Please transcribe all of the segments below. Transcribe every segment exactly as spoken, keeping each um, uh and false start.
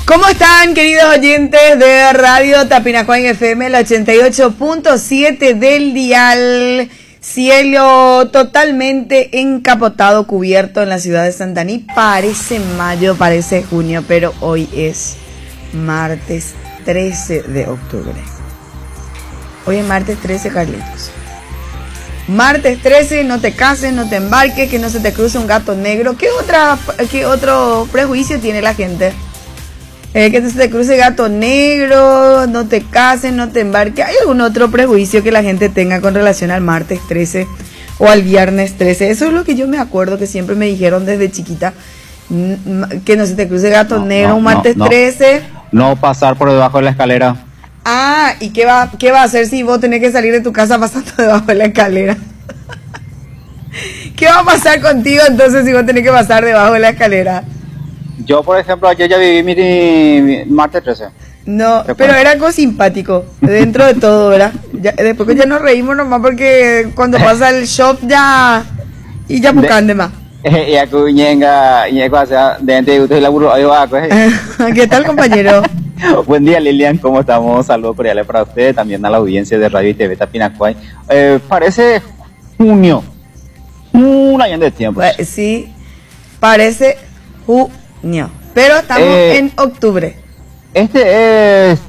¿Cómo están, queridos oyentes de Radio Tapinacuay F M, el ochenta y ocho punto siete del dial? Cielo totalmente encapotado, cubierto en la ciudad de Santaní. Parece mayo, parece junio, pero hoy es martes trece de octubre. Hoy es martes trece, Carlitos. Martes trece, no te cases, no te embarques, que no se te cruce un gato negro. ¿Qué otra, qué otro prejuicio tiene la gente? Eh, que se te cruce gato negro, no te cases, no te embarques. ¿Hay algún otro prejuicio que la gente tenga con relación al martes trece o al viernes trece? Eso es lo que yo me acuerdo que siempre me dijeron desde chiquita, que no se te cruce gato no, negro no, un martes no, no. trece. No pasar por debajo de la escalera. Ah, ¿y qué va, qué va a hacer si vos tenés que salir de tu casa pasando debajo de la escalera? ¿Qué va a pasar contigo entonces si vos tenés que pasar debajo de la escalera? Yo, por ejemplo, ayer ya viví mi, mi martes trece. No, pero era algo simpático, dentro de todo, ¿verdad? Ya, después que ya nos reímos nomás porque cuando pasa el shop ya... Y ya buscan de más. Y aku ñenga, ñenga, o sea, dentro de usted la burro, ahí va, pues. ¿Qué tal, compañero? Buen día, Lilian, ¿cómo estamos? Saludos cordiales para usted, también a la audiencia de Radio y T V Tapinacuay. Eh, parece junio, un año de tiempo. Pues, sí, parece junio, pero estamos eh, en octubre. ¿Este es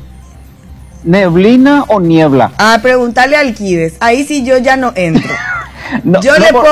neblina o niebla? Ah, preguntarle a Alquides, ahí sí yo ya no entro. No, yo no le por... puedo